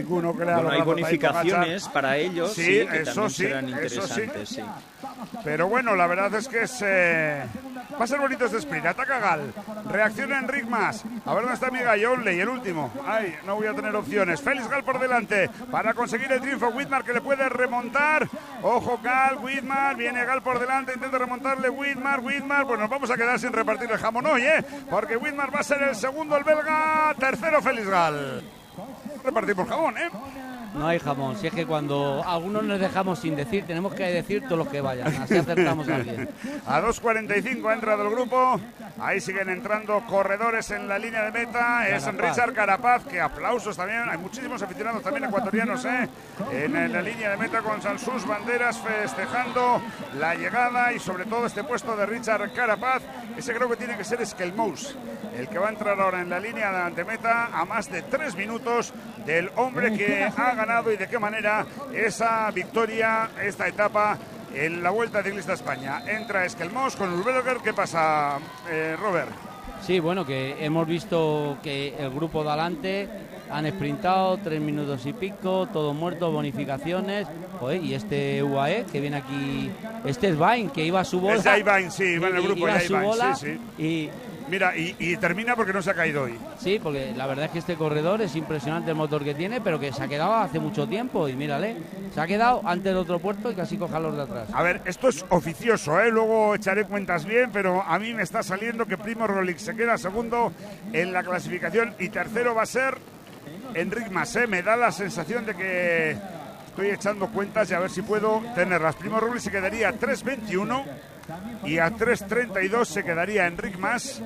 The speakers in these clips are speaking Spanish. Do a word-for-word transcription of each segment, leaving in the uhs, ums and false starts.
ninguno que le ha Bueno, hay logrado bonificaciones Pogačar. para ellos, sí, sí, que eso también sí, serán eso interesantes, sí. sí. Pero bueno, la verdad es que es, eh, va a ser bonito este sprint. Ataca Gal, reacciona Enric Mas. A ver dónde está Miguel Onley, el último. Ay, no voy a tener opciones. Félix Gal por delante para conseguir el triunfo. Whitmar que le puede remontar. Ojo Gal, Whitmar, viene Gal por delante, intenta remontarle Whitmar, Whitmar. Pues nos vamos a quedar sin repartir el jamón hoy, ¿eh? Porque Whitmar va a ser el segundo, el belga. Tercero Félix Gal. Repartimos jamón, ¿eh? No hay jamón, si es que cuando algunos nos dejamos sin decir, tenemos que decir todos los que vayan, así acertamos a alguien. A dos cuarenta y cinco ha entrado el grupo, ahí siguen entrando corredores en la línea de meta, es Carapaz. Richard Carapaz, que aplausos también, hay muchísimos aficionados también ecuatorianos, ¿eh? en, en la línea de meta con sus banderas festejando la llegada y sobre todo este puesto de Richard Carapaz, ese creo que tiene que ser Skelmous, el que va a entrar ahora en la línea de meta a más de tres minutos del hombre que ha ganado y de qué manera esa victoria, esta etapa en la Vuelta Ciclista a España. Entra Skelmous con Urberger. ¿Qué pasa, eh, Robert? Sí, bueno, que hemos visto que el grupo de adelante han sprintado tres minutos y pico, todo muerto, bonificaciones. Joder, y este U A E que viene aquí, este es Vain, que iba a su bola. Es Jai Vain, sí, va en el grupo iba a su Jai Vain, bola, sí, sí. Y Mira, y, y termina porque no se ha caído hoy. sí, porque la verdad es que este corredor es impresionante el motor que tiene, pero que se ha quedado hace mucho tiempo y mírale, se ha quedado antes del otro puerto y casi coja los de atrás. A ver, esto es oficioso, ¿eh? Luego echaré cuentas bien, pero a mí me está saliendo que Primo Roglic se queda segundo en la clasificación y tercero va a ser Enric Mas, ¿eh? Me da la sensación de que estoy echando cuentas y a ver si puedo tenerlas. Primo Roglic se quedaría a tres veintiuno y a tres treinta y dos se quedaría Enric Mas.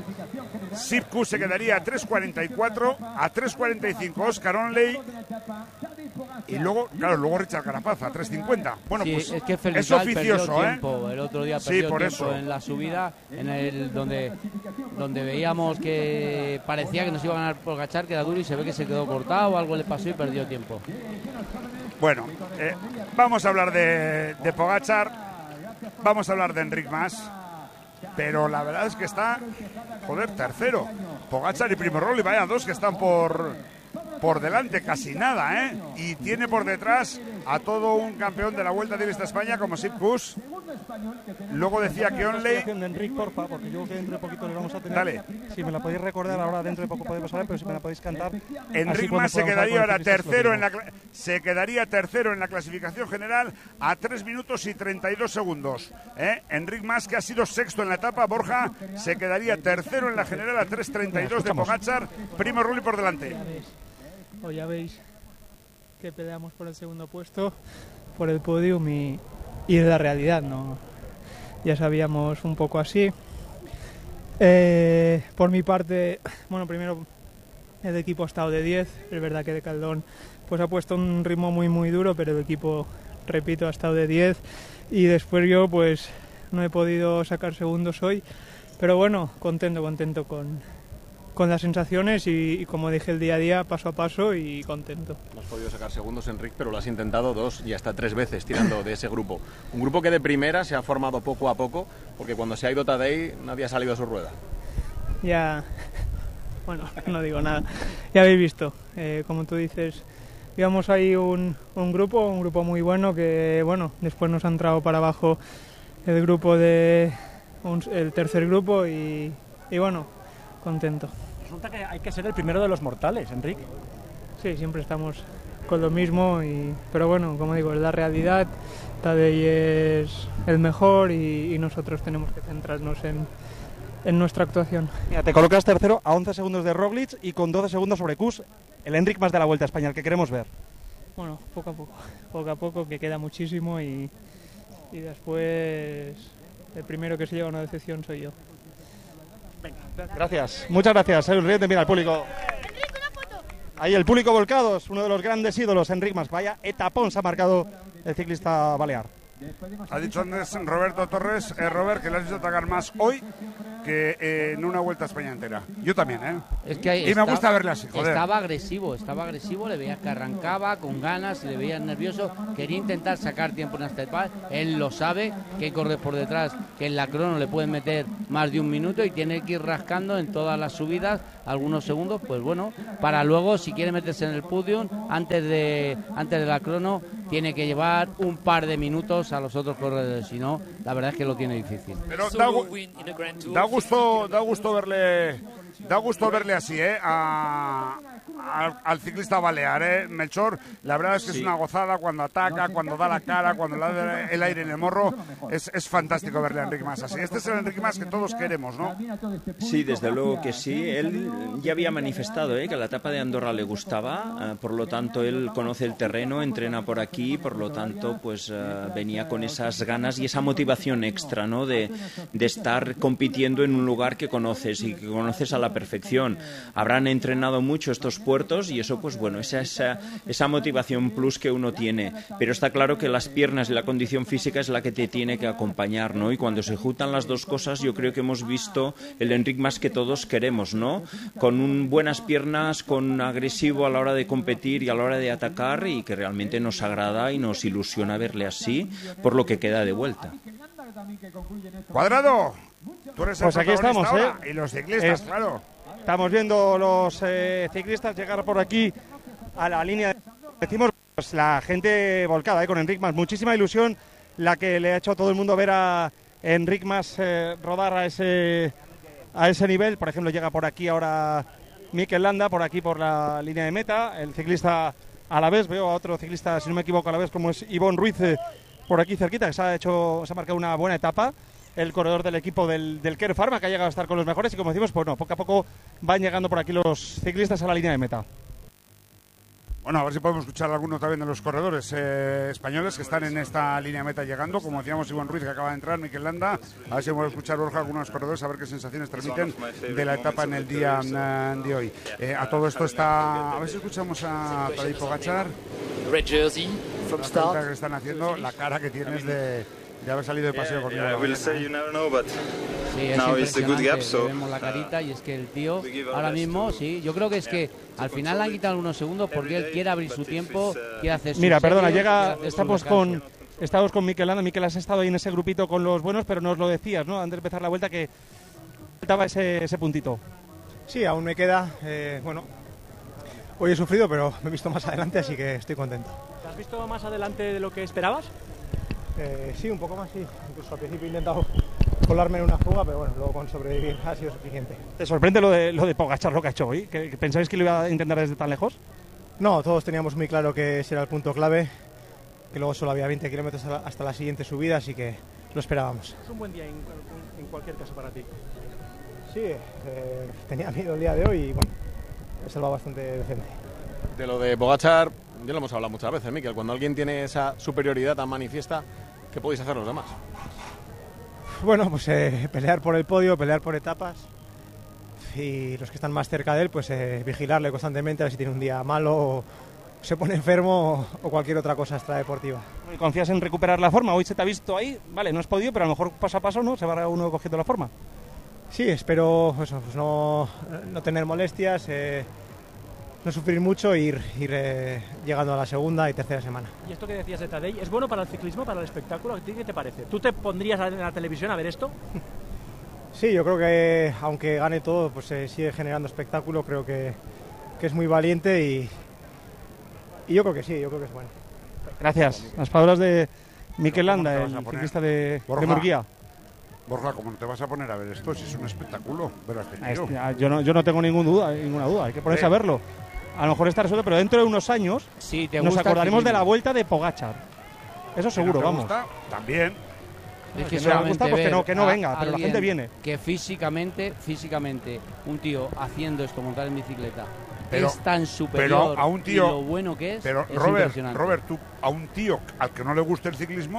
Sipku se quedaría a tres cuarenta y cuatro, a tres cuarenta y cinco Oscar Onley y luego, claro, luego Richard Carapaz a tres cincuenta. Bueno, Sí, pues es que es Félix Gal oficioso, perdió ¿eh? tiempo, el otro día Sí, perdió por tiempo eso. en la subida, en el donde donde veíamos que parecía que nos iba a ganar Pogačar, que era duro y se ve que se quedó cortado, algo le pasó y perdió tiempo. Bueno, eh, vamos a hablar de, de Pogačar, vamos a hablar de Enric Mas, pero la verdad es que está, joder, tercero. Pogačar y Primo Roglic, vaya dos que están por, por delante, casi nada, ¿eh? Y tiene por detrás a todo un campeón de la Vuelta Ciclista a España como Sipkus. Luego decía que Onley... de Enric, porfa, porque yo que dentro de poquito le vamos a tener. Dale. Si me la podéis recordar ahora, dentro de poco podemos hablar, pero si me la podéis cantar. Enric Mas se quedaría ahora tercero en la cla- se quedaría tercero en la clasificación general a tres minutos y treinta y dos segundos. ¿eh? Enric Mas, que ha sido sexto en la etapa, Borja se quedaría tercero en la general a tres treinta y dos de Pogačar. Primo Roglic por delante. O ya veis que peleamos por el segundo puesto, por el podium y, y en la realidad no, ya sabíamos un poco así. Eh, por mi parte, bueno, primero el equipo ha estado de diez, es verdad que de Caldón pues ha puesto un ritmo muy muy duro, pero el equipo, repito, ha estado de diez y después yo pues no he podido sacar segundos hoy, pero bueno, contento, contento con, con las sensaciones y, y como dije el día a día, paso a paso y contento. No has podido sacar segundos, Enric, pero lo has intentado dos y hasta tres veces tirando de ese grupo. Un grupo que de primera se ha formado poco a poco, porque cuando se ha ido Tadej nadie ha salido a su rueda. Ya, bueno, no digo nada, ya habéis visto, eh, como tú dices, digamos ahí un, un grupo, un grupo muy bueno que, bueno, después nos ha entrado para abajo el grupo de, un, el tercer grupo y, y bueno, contento. Resulta que hay que ser el primero de los mortales, Enric. Sí, siempre estamos con lo mismo, y, pero bueno, como digo, es la realidad, Tadej es el mejor y, y nosotros tenemos que centrarnos en, en nuestra actuación. Mira, te colocas tercero a once segundos de Roglic y con doce segundos sobre Kuss, el Enric Mas de la Vuelta a España, el que queremos ver. Bueno, poco a poco, poco a poco, que queda muchísimo y, y después el primero que se lleva una decepción soy yo. Gracias, muchas gracias. Riente, mira, el público. Ahí el público volcados, uno de los grandes ídolos, Enric Mas. Vaya etapón se ha marcado el ciclista balear. Ha dicho antes Roberto Torres, eh, Robert, que le has visto atacar más hoy que eh, en una Vuelta a España entera. Yo también, ¿eh? Es que y está, me gusta verle así, joder. Estaba agresivo, estaba agresivo, le veías que arrancaba con ganas, le veías nervioso, quería intentar sacar tiempo en esta etapa. Él lo sabe, que corre por detrás, que en la crono le pueden meter más de un minuto y tiene que ir rascando en todas las subidas algunos segundos, pues bueno, para luego, si quiere meterse en el podium, antes de, antes de la crono, tiene que llevar un par de minutos a los otros corredores, si no, la verdad es que lo tiene difícil. Pero da, da gusto, da gusto verle, da gusto verle así, ¿eh? A, al, al ciclista balear, ¿eh? Melchor, la verdad es que sí. Es una gozada cuando ataca, cuando da la cara, cuando le da el aire en el morro, es, es fantástico verle a Enric Mas así. Este es el Enric Mas que todos queremos, ¿no? Sí, desde luego que sí. Él ya había manifestado ¿eh? que la etapa de Andorra le gustaba, uh, por lo tanto él conoce el terreno, entrena por aquí, por lo tanto pues uh, venía con esas ganas y esa motivación extra, ¿no? De, de estar compitiendo en un lugar que conoces y que conoces a la perfección. Habrán entrenado mucho estos puertos y eso pues bueno, esa, esa, esa motivación plus que uno tiene, pero está claro que las piernas y la condición física es la que te tiene que acompañar, ¿no? Y cuando se juntan las dos cosas yo creo que hemos visto el Enric Mas que todos queremos, ¿no? Con un, buenas piernas, con agresivo a la hora de competir y a la hora de atacar y que realmente nos agrada y nos ilusiona verle así por lo que queda de vuelta. Cuadrado, tú eres el pues aquí estamos, ahora, ¿eh? Y los ciclistas, es, claro. Estamos viendo los eh, ciclistas llegar por aquí a la línea. Decimos pues, la gente volcada ¿eh? con Enric Mas. Muchísima ilusión la que le ha hecho a todo el mundo ver a Enric Mas eh, rodar a ese, a ese nivel. Por ejemplo, llega por aquí ahora Mikel Landa, por aquí por la línea de meta. El ciclista a la vez, veo a otro ciclista, si no me equivoco, a la vez, como es Ivonne Ruiz, eh, por aquí cerquita, que se ha, hecho, se ha marcado una buena etapa. El corredor del equipo del, del Care Pharma, que ha llegado a estar con los mejores y como decimos, pues no, poco a poco van llegando por aquí los ciclistas a la línea de meta. Bueno, a ver si podemos escuchar alguno también de los corredores eh, españoles que están en esta línea de meta llegando, como decíamos, Ivonne Ruiz que acaba de entrar, Mikel Landa, a ver si podemos escuchar, Borja, algunos corredores, a ver qué sensaciones transmiten de la etapa en el día de hoy. Eh, a todo esto está, a ver si escuchamos a Tadej Pogačar, Red jersey from la start. que están haciendo, la cara que tienes de... de haber salido de paseo conmigo. Yeah, yeah, say, you never know, but sí, es now it's a good gap, so vemos la carita y es que el tío ahora mismo, sí, yo creo que es que al final le han quitado algunos segundos porque él quiere abrir su tiempo, quiere hacer su Mira, serie, perdona, llega, hacer estamos su con estamos con Mikel Landa. Mikel, has estado ahí en ese grupito con los buenos, pero nos lo decías, ¿no? Antes de empezar la vuelta que faltaba ese, ese puntito. Sí, aún me queda, eh, bueno, hoy he sufrido, pero me he visto más adelante, así que estoy contento. ¿Te has visto más adelante de lo que esperabas? Eh, sí, un poco más, sí. Incluso al principio he intentado colarme en una fuga, pero bueno, luego con sobrevivir ha sido suficiente. ¿Te sorprende lo de, lo de Pogačar, lo que ha hecho hoy? ¿Que, que ¿Pensáis que lo iba a intentar desde tan lejos? No, todos teníamos muy claro que ese era el punto clave, que luego solo había veinte kilómetros hasta la siguiente subida, así que lo esperábamos. Es un buen día en, en cualquier caso para ti. Sí, eh, tenía miedo el día de hoy y bueno, he salvado bastante decente. De lo de Pogačar, ya lo hemos hablado muchas veces, Mikel, cuando alguien tiene esa superioridad tan manifiesta, ¿qué podéis hacer los demás? Bueno, pues eh, pelear por el podio, pelear por etapas y los que están más cerca de él, pues eh, vigilarle constantemente a ver si tiene un día malo o se pone enfermo o cualquier otra cosa extradeportiva. ¿Confías en recuperar la forma? Hoy se te ha visto ahí, vale, no has podido, pero a lo mejor paso a paso, ¿no? Se va uno cogiendo la forma. Sí, espero eso, pues no, no tener molestias, eh, no sufrir mucho e ir, ir eh, llegando a la segunda y tercera semana. Y esto que decías de Tadej, ¿es bueno para el ciclismo, para el espectáculo? ¿A ti qué te parece? ¿Tú te pondrías en la televisión a ver esto? Sí, yo creo que aunque gane todo, pues eh, sigue generando espectáculo, creo que, que es muy valiente y, y yo creo que sí, yo creo que es bueno. Gracias. Las palabras de Mikel Landa, el ciclista de, de Murguía. Borja, ¿cómo no te vas a poner a ver esto? Si es un espectáculo, pero este tío. Yo no, yo no tengo ningún duda, ninguna duda, hay que ponerse eh. a verlo. A lo mejor está resuelto, pero dentro de unos años sí, ¿te nos acordaremos de la vuelta de Pogačar. Eso seguro, no vamos. Gusta, también. Es que, que no le gusta, pues que no, que no venga, pero la gente viene. Que físicamente, físicamente, un tío haciendo esto, montar en bicicleta, pero, es tan superior pero a un tío, y lo bueno que es, pero es Robert, impresionante. Robert, tú, a un tío al que no le guste el ciclismo,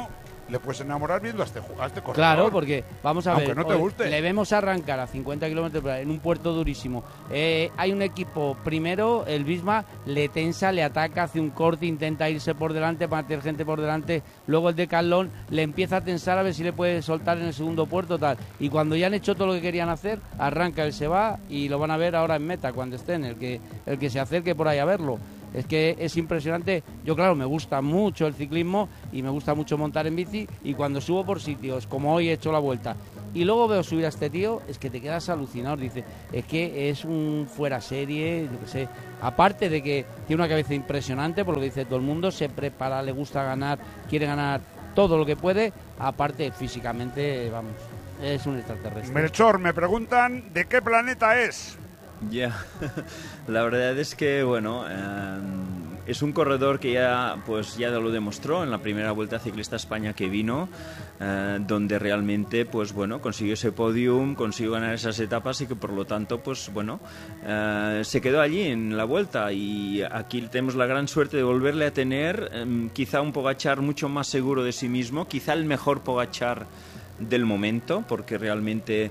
le puedes enamorar viendo a este, a este corredor. Claro, porque vamos a Aunque ver, no te hoy guste. le vemos arrancar a cincuenta kilómetros por hora en un puerto durísimo. Eh, hay un equipo, primero el Visma le tensa, le ataca, hace un corte, intenta irse por delante para meter gente por delante. Luego el Decathlon le empieza a tensar a ver si le puede soltar en el segundo puerto, tal. Y cuando ya han hecho todo lo que querían hacer, arranca, él se va y lo van a ver ahora en meta cuando estén, el que, el que se acerque por ahí a verlo. Es que es impresionante. Yo, claro, me gusta mucho el ciclismo y me gusta mucho montar en bici, y cuando subo por sitios, como hoy he hecho la vuelta, y luego veo subir a este tío, es que te quedas alucinado. Dice, es que es un fuera serie, yo qué sé. Aparte de que tiene una cabeza impresionante, por lo que dice todo el mundo, se prepara, le gusta ganar, quiere ganar todo lo que puede. Aparte, físicamente, vamos, es un extraterrestre. Melchor, me preguntan de qué planeta es. Ya, la verdad es que, bueno, eh, es un corredor que ya, pues, ya lo demostró en la primera Vuelta Ciclista a España que vino, eh, donde realmente, pues, bueno, consiguió ese podium, consiguió ganar esas etapas y que, por lo tanto, pues, bueno, eh, se quedó allí en la Vuelta, y aquí tenemos la gran suerte de volverle a tener, eh, quizá un Pogačar mucho más seguro de sí mismo, quizá el mejor Pogačar del momento, porque realmente...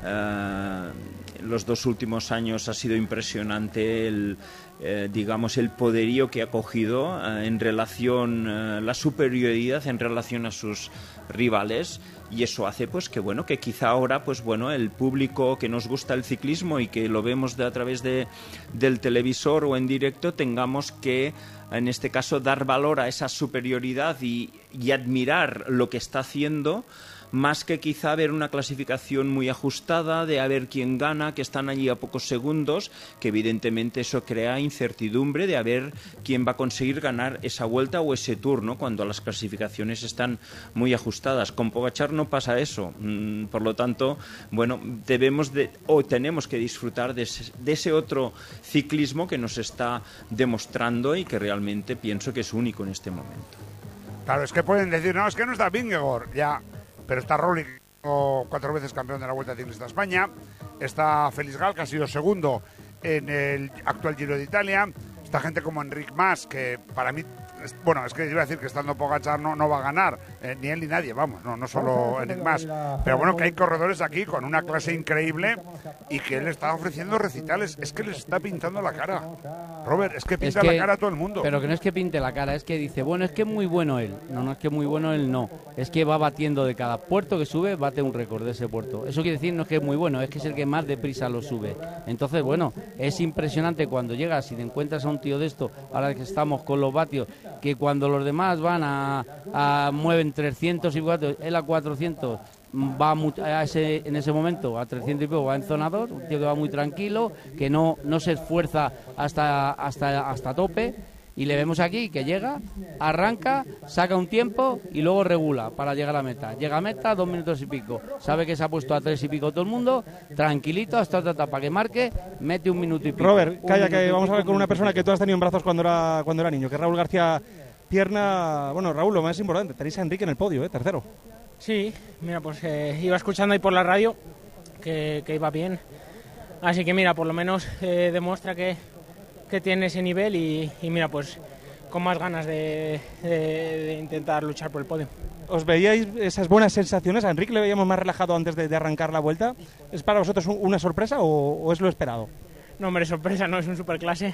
Uh, los dos últimos años ha sido impresionante el, eh, digamos, el poderío que ha cogido uh, en relación, uh, la superioridad en relación a sus rivales, y eso hace pues que bueno, que quizá ahora pues bueno, el público que nos gusta el ciclismo y que lo vemos de, a través de, del televisor o en directo, tengamos que en este caso dar valor a esa superioridad y, y admirar lo que está haciendo, más que quizá ver una clasificación muy ajustada de a ver quién gana, que están allí a pocos segundos, que evidentemente eso crea incertidumbre de a ver quién va a conseguir ganar esa vuelta o ese tour, ¿no?, cuando las clasificaciones están muy ajustadas. Con Pogačar no pasa eso, mm, por lo tanto, bueno, debemos de, o tenemos que disfrutar de ese, de ese otro ciclismo que nos está demostrando y que realmente pienso que es único en este momento. Claro, es que pueden decir, no, es que no está Vingegaard, ya... Pero está Roglic, cuatro veces campeón de la Vuelta Ciclista a España. Está Félix Gal, que ha sido segundo en el actual Giro de Italia. Está gente como Enric Mas, que para mí... Bueno, es que iba a decir que estando Pogačar no, no va a ganar, eh, ni él ni nadie, vamos, no, no solo Enric Mas. Pero bueno, que hay corredores aquí con una clase increíble y que él está ofreciendo recitales. Es que les está pintando la cara. Robert, es que pinta es que, la cara a todo el mundo. Pero que no es que pinte la cara, es que dice, bueno, es que muy bueno él. No, no es que muy bueno él, no. Es que va batiendo de cada puerto que sube, bate un récord de ese puerto. Eso quiere decir no es que es muy bueno, es que es el que más deprisa lo sube. Entonces, bueno, es impresionante cuando llegas y te encuentras a un tío de esto, ahora que estamos con los vatios, que cuando los demás van a, a mueven trescientos y cuatro, él a cuatrocientos va a ese, en ese momento a trescientos y pico, va en zona dos, un tío que va muy tranquilo, que no, no se esfuerza hasta, hasta, hasta tope, y le vemos aquí que llega, arranca, saca un tiempo y luego regula para llegar a meta. Llega a meta, dos minutos y pico. Sabe que se ha puesto a tres y pico todo el mundo, tranquilito hasta otra etapa que marque, mete un minuto y pico. Robert, calla, que vamos a ver con una persona que tú has tenido en brazos cuando era, cuando era niño, que es Raúl García Pierna. Bueno, Raúl, lo más importante, tenéis a Enrique en el podio, ¿eh? Tercero. Sí, mira, pues eh, iba escuchando ahí por la radio que, que iba bien. Así que mira, por lo menos eh, demuestra que, que tiene ese nivel y, y mira, pues con más ganas de, de, de intentar luchar por el podio. ¿Os veíais esas buenas sensaciones? A Enrique le veíamos más relajado antes de, de arrancar la vuelta. ¿Es para vosotros una sorpresa o, o es lo esperado? No, hombre, sorpresa, no, es un superclase.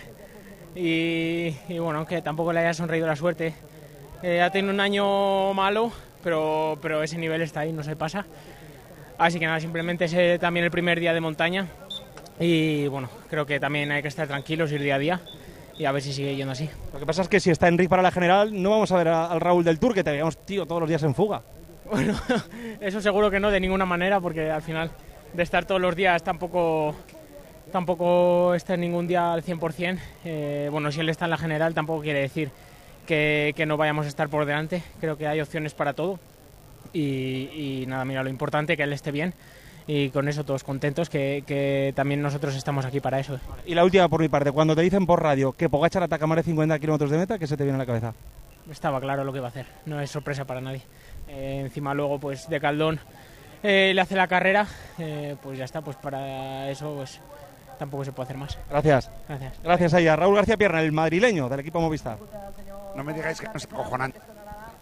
Y, y bueno, que tampoco le haya sonreído la suerte. Eh, ha tenido un año malo, pero, pero ese nivel está ahí, no se pasa. Así que nada, simplemente es también el primer día de montaña. Y bueno, creo que también hay que estar tranquilos, ir día a día y a ver si sigue yendo así. Lo que pasa es que si está Enrique para la general, no vamos a ver a, al Raúl del Tour, que te veíamos, tío, todos los días en fuga. Bueno, eso seguro que no, de ninguna manera, porque al final de estar todos los días tampoco, tampoco está ningún día al cien por ciento. Eh, bueno, si él está en la general tampoco quiere decir que, que no vayamos a estar por delante. Creo que hay opciones para todo. Y, y nada, mira, lo importante es que él esté bien. Y con eso todos contentos, que, que también nosotros estamos aquí para eso. Y la última por mi parte, cuando te dicen por radio que Pogačar ataca más de cincuenta kilómetros de meta, ¿qué se te viene a la cabeza? Estaba claro lo que iba a hacer, no es sorpresa para nadie. Eh, encima luego pues Decathlon eh, le hace la carrera, eh, pues ya está, pues para eso pues tampoco se puede hacer más. Gracias. Gracias. Gracias a Raúl García Pierna, el madrileño del equipo Movistar. No me digáis que no es acojonante.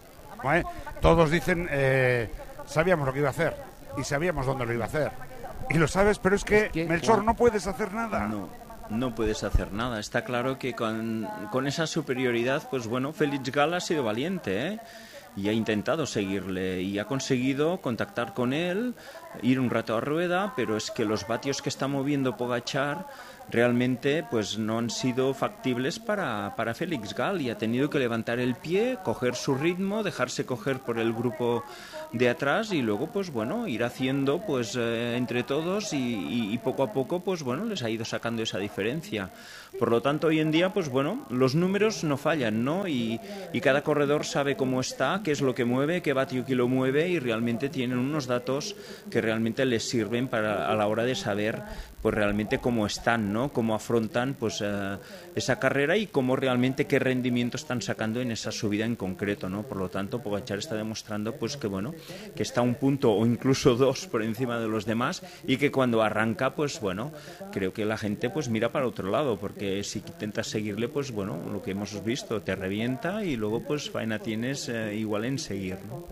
ritmo, ¿eh? Todos dicen, eh, sabíamos lo que iba a hacer y sabíamos dónde lo iba a hacer. Y lo sabes, pero es que, es que Melchor, no puedes hacer nada. No, no puedes hacer nada. Está claro que con, con esa superioridad, pues bueno, Félix Gall ha sido valiente, ¿eh? Y ha intentado seguirle y ha conseguido contactar con él, ir un rato a rueda, pero es que los vatios que está moviendo Pogačar realmente pues no han sido factibles para, para Félix Gall, y ha tenido que levantar el pie, coger su ritmo, dejarse coger por el grupo de atrás y luego pues bueno, ir haciendo pues eh, entre todos y, y, y poco a poco pues bueno, les ha ido sacando esa diferencia. Por lo tanto, hoy en día pues bueno, los números no fallan, ¿no? Y, y cada corredor sabe cómo está, qué es lo que mueve, qué vatio que lo mueve, y realmente tienen unos datos que realmente les sirven para a la hora de saber pues realmente cómo están, ¿no? Cómo afrontan pues uh, esa carrera y cómo realmente qué rendimiento están sacando en esa subida en concreto, ¿no? Por lo tanto, Pogačar está demostrando pues que bueno, que está un punto o incluso dos por encima de los demás, y que cuando arranca pues bueno, creo que la gente pues mira para otro lado, porque si intentas seguirle pues bueno, lo que hemos visto, te revienta y luego pues faena tienes eh, igual en seguir, ¿no?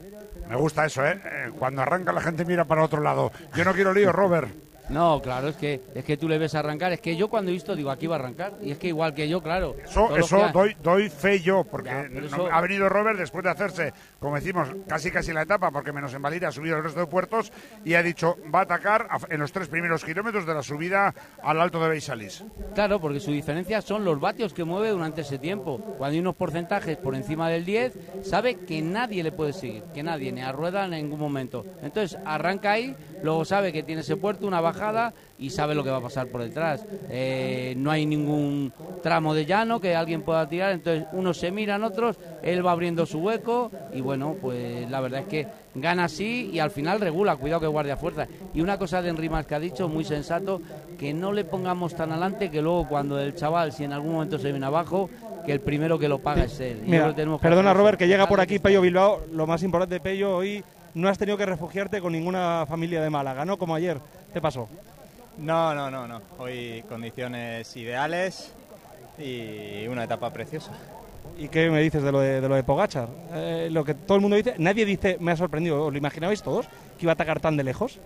Me gusta eso, ¿eh? Cuando arranca la gente mira para otro lado. Yo no quiero lío, Robert. No, claro, es que es que tú le ves arrancar. Es que yo cuando he visto digo, aquí va a arrancar. Y es que igual que yo, claro. Eso, eso ha... doy, doy fe yo, porque ya, no, eso... ha venido Robert después de hacerse, como decimos, casi casi la etapa, porque menos en Valira ha subido el resto de puertos, y ha dicho, va a atacar en los tres primeros kilómetros de la subida al Alto de Beixalis. Claro, porque su diferencia son los vatios que mueve durante ese tiempo. Cuando hay unos porcentajes por encima del diez, sabe que nadie le puede seguir, que nadie, ni a rueda en ningún momento. Entonces arranca ahí, luego sabe que tiene ese puerto, una bajada, y sabe lo que va a pasar por detrás. Eh, no hay ningún tramo de llano que alguien pueda tirar, entonces unos se miran, otros, él va abriendo su hueco, y bueno, pues la verdad es que gana así y al final regula, cuidado que guardia fuerza. Y una cosa de Enric Mas que ha dicho, muy sensato, que no le pongamos tan adelante, que luego cuando el chaval, si en algún momento se viene abajo, que el primero que lo paga es él. Y Mira, tenemos perdona que Robert, que llega por aquí Pello Bilbao, lo más importante, Pello, hoy no has tenido que refugiarte con ninguna familia de Málaga, ¿no? Como ayer, ¿qué pasó? No, no, no, no. Hoy condiciones ideales y una etapa preciosa. ¿Y qué me dices de lo de, de, lo de Pogačar? Eh, lo que todo el mundo dice, nadie dice, me ha sorprendido, ¿os lo imaginabais todos? ¿Que iba a atacar tan de lejos?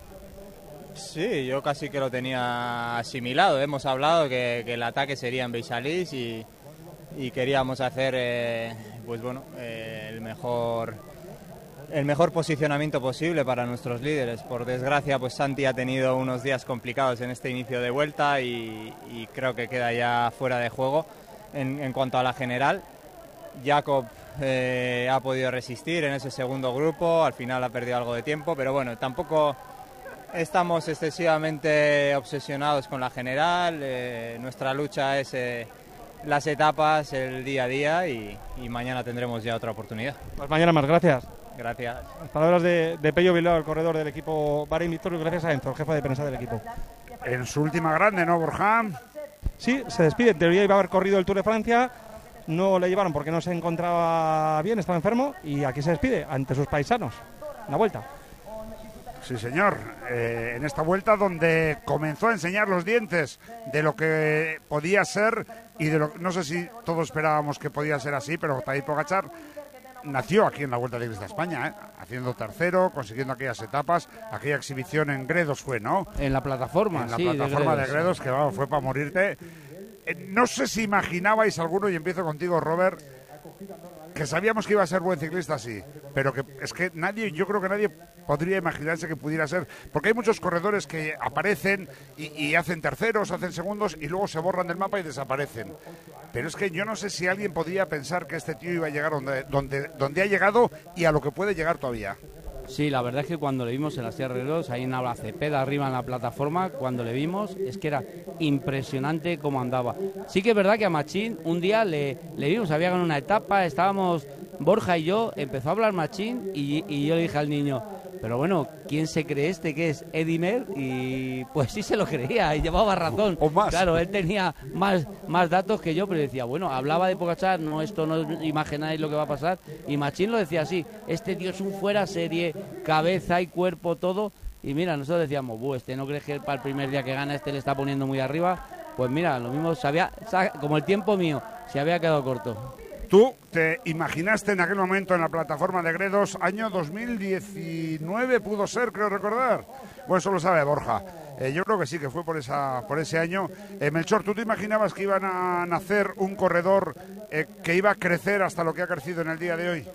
Sí, yo casi que lo tenía asimilado. Hemos hablado que, que el ataque sería en Beixalis y, y queríamos hacer, eh, pues bueno, eh, el mejor... el mejor posicionamiento posible para nuestros líderes. Por desgracia, pues Santi ha tenido unos días complicados en este inicio de vuelta y, y creo que queda ya fuera de juego. En, en cuanto a la general, Jakob eh, ha podido resistir en ese segundo grupo, al final ha perdido algo de tiempo, pero bueno, tampoco estamos excesivamente obsesionados con la general. Eh, nuestra lucha es eh, las etapas, el día a día, y, y mañana tendremos ya otra oportunidad. Pues mañana más, gracias. Gracias. Las palabras de, de Pello Bilbao, el corredor del equipo Bahrein Victorious, gracias a Enzo, el jefe de prensa del equipo. En su última grande, ¿no, Borja? Sí, se despide. En teoría iba a haber corrido el Tour de Francia, no le llevaron porque no se encontraba bien, estaba enfermo, y aquí se despide ante sus paisanos. La vuelta. Sí, señor. Eh, en esta vuelta donde comenzó a enseñar los dientes de lo que podía ser y de lo no sé si todos esperábamos que podía ser así, pero Tadej Pogačar nació aquí en la Vuelta Ciclista España, ¿eh? Haciendo tercero, consiguiendo aquellas etapas, aquella exhibición en Gredos fue, ¿no? En la plataforma, En la sí, plataforma de de Gredos, Gredos, de Gredos que vamos, fue para morirte. Eh, no sé si imaginabais alguno, y empiezo contigo, Robert, que sabíamos que iba a ser buen ciclista, sí, pero que es que nadie, yo creo que nadie podría imaginarse que pudiera ser, porque hay muchos corredores que aparecen y, y hacen terceros, hacen segundos y luego se borran del mapa y desaparecen. Pero es que yo no sé si alguien podría pensar que este tío iba a llegar donde, donde, donde ha llegado y a lo que puede llegar todavía. Sí, la verdad es que cuando le vimos en la Sierra de Gredos, ahí en la Cepeda, arriba en la plataforma, cuando le vimos, es que era impresionante cómo andaba. Sí que es verdad que a Machín un día le, le vimos, había ganado una etapa, estábamos Borja y yo, empezó a hablar Machín y, y yo le dije al niño, pero bueno, ¿quién se cree este que es Eddy Merckx? Y pues sí se lo creía y llevaba razón. O más. Claro, él tenía más, más datos que yo, pero decía, bueno, hablaba de Pogačar, no, esto no imagináis lo que va a pasar. Y Machín lo decía así, este tío es un fuera serie, cabeza y cuerpo, todo. Y mira, nosotros decíamos, buh, este no crees que para el primer día que gana este le está poniendo muy arriba. Pues mira, lo mismo, sabía, como el tiempo mío, se había quedado corto. ¿Tú te imaginaste en aquel momento en la plataforma de Gredos, año dos mil diecinueve pudo ser, creo recordar? Bueno, eso lo sabe Borja. Eh, yo creo que sí, que fue por esa por ese año. Eh, Melchor, ¿tú te imaginabas que iban a nacer un corredor eh, que iba a crecer hasta lo que ha crecido en el día de hoy?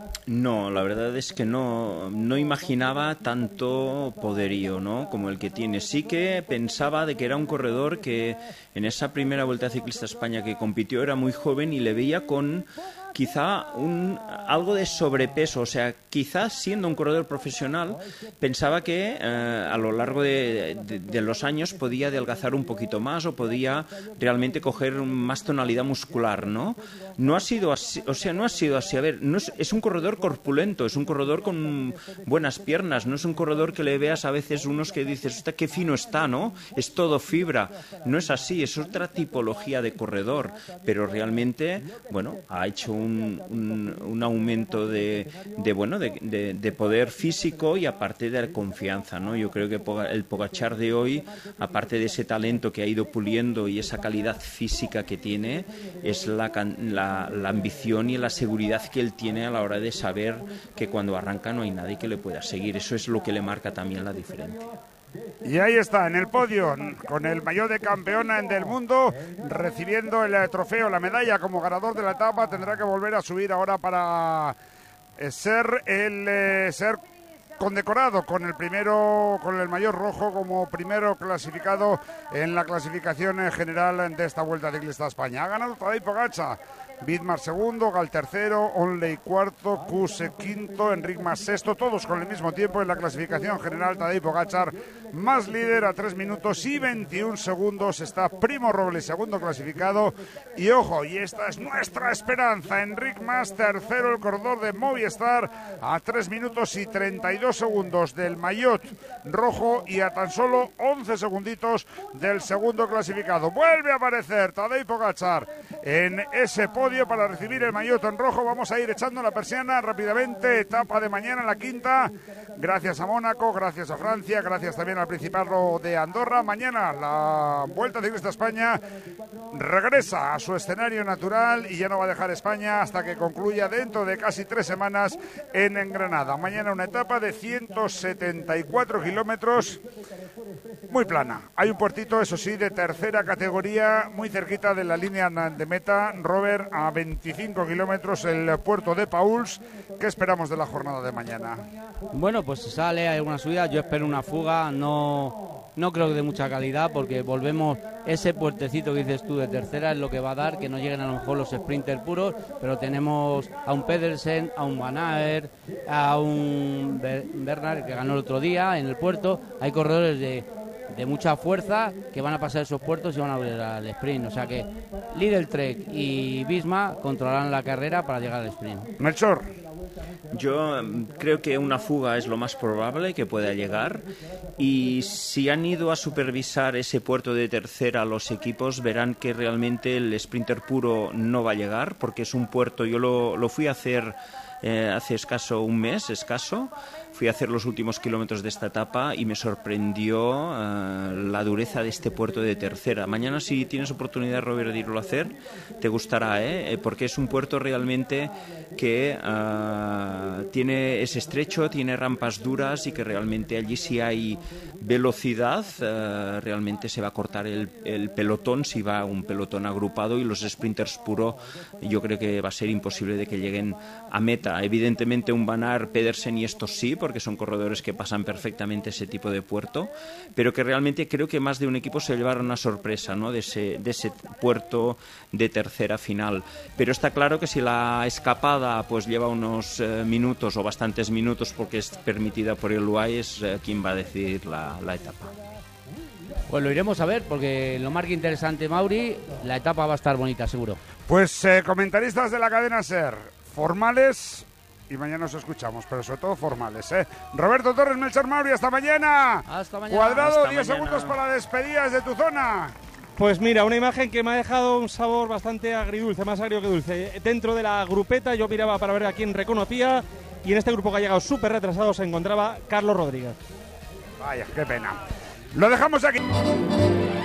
No, la verdad es que no, no imaginaba tanto poderío, ¿no?, como el que tiene. Sí que pensaba de que era un corredor que en esa primera Vuelta Ciclista a España que compitió era muy joven y le veía con quizá un, algo de sobrepeso, o sea, quizás siendo un corredor profesional pensaba que eh, a lo largo de, de, de los años podía adelgazar un poquito más o podía realmente coger más tonalidad muscular, ¿no? No ha sido así, o sea, no ha sido así. A ver, no es, es un corredor corpulento, es un corredor con buenas piernas, no es un corredor que le veas a veces unos que dices, hostia, qué fino está, ¿no? Es todo fibra. No es así, es otra tipología de corredor, pero realmente, bueno, ha hecho un Un, un, un aumento de, de bueno de, de, de poder físico y aparte de confianza, ¿no? Yo creo que el Pogačar de hoy, aparte de ese talento que ha ido puliendo y esa calidad física que tiene, es la, la, la ambición y la seguridad que él tiene a la hora de saber que cuando arranca no hay nadie que le pueda seguir. Eso es lo que le marca también la diferencia. Y ahí está, en el podio, con el maillot de campeona del mundo, recibiendo el trofeo, la medalla como ganador de la etapa. Tendrá que volver a subir ahora para eh, ser el eh, ser condecorado con el primero, con el maillot rojo como primero clasificado en la clasificación general de esta Vuelta Ciclista a España. Ha ganado Tadej Pogačar, Vidmar segundo, Gal tercero, Onley cuarto, Kuse quinto, Enric Mas sexto, todos con el mismo tiempo en la clasificación general. Tadej Pogačar más líder a tres minutos y veintiún segundos, está Primo Roglic segundo clasificado, y ojo, y esta es nuestra esperanza, Enric Mas tercero, el corredor de Movistar, a tres minutos y treinta y dos segundos del maillot rojo y a tan solo once segunditos del segundo clasificado. Vuelve a aparecer Tadej Pogačar en ese podio para recibir el maillot en rojo. Vamos a ir echando la persiana rápidamente. Etapa de mañana, la quinta, gracias a Mónaco, gracias a Francia, gracias también al Principado de Andorra. Mañana la Vuelta Ciclista a España regresa a su escenario natural y ya no va a dejar España hasta que concluya dentro de casi tres semanas en, en Granada. Mañana una etapa de ciento setenta y cuatro kilómetros, muy plana. Hay un puertito, eso sí, de tercera categoría, muy cerquita de la línea de meta, Robert, a veinticinco kilómetros, el puerto de Pauls. ¿Qué esperamos de la jornada de mañana? Bueno, pues sale, hay una subida, yo espero una fuga, no, no creo que de mucha calidad, porque volvemos, ese puertecito que dices tú de tercera es lo que va a dar, que no lleguen a lo mejor los sprinters puros, pero tenemos a un Pedersen, a un Van Aert, a un Bernard que ganó el otro día en el puerto. Hay corredores de, de mucha fuerza que van a pasar esos puertos y van a volver al sprint, o sea que Lidl Trek y Visma controlarán la carrera para llegar al sprint. Melchor. Yo creo que una fuga es lo más probable que pueda llegar, y si han ido a supervisar ese puerto de tercera los equipos verán que realmente el sprinter puro no va a llegar, porque es un puerto, yo lo, lo fui a hacer eh, hace escaso un mes, escaso, fui a hacer los últimos kilómetros de esta etapa y me sorprendió uh, la dureza de este puerto de tercera. Mañana, si tienes oportunidad, Robert, de irlo a hacer, te gustará, ¿eh? Porque es un puerto realmente que uh, tiene, es estrecho, tiene rampas duras y que realmente allí, si hay velocidad, uh, realmente se va a cortar el, el pelotón, si va un pelotón agrupado, y los sprinters puro yo creo que va a ser imposible de que lleguen a meta. Evidentemente un Van Aert, Pedersen y estos sí, porque son corredores que pasan perfectamente ese tipo de puerto, pero que realmente creo que más de un equipo se llevaron una sorpresa, ¿no?, de ese, de ese puerto de tercera final. Pero está claro que si la escapada pues lleva unos eh, minutos o bastantes minutos, porque es permitida por el U A E, es eh, quien va a decidir la, la etapa. Pues lo iremos a ver, porque lo marca interesante Mauri, la etapa va a estar bonita seguro. Pues eh, comentaristas de la cadena SER, formales, y mañana nos escuchamos, pero sobre todo formales, ¿eh? Roberto Torres, Melchor Mauri, hasta mañana. Hasta mañana. Cuadrado, Hasta diez mañana. segundos para despedidas de tu zona. Pues mira, una imagen que me ha dejado un sabor bastante agridulce, más agrio que dulce. Dentro de la grupeta yo miraba para ver a quién reconocía, y en este grupo que ha llegado súper retrasado se encontraba Carlos Rodríguez. Vaya, qué pena. Lo dejamos aquí.